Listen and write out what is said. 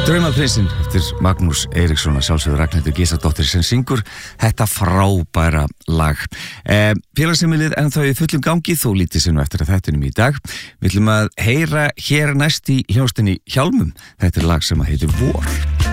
Draumaprinsinn eftir Magnús Eiríksson að sjálfsögðu Ragnhildur Gísladóttir sem syngur þetta frábæra lag. Félagsheimilið ennþá í fullum gangi þó lítið sem eftir að þættinum í dag. Við ætlum að heyra hér næst í hljómsveitinni Hjálmum. Þetta er lag sem heitir Vor.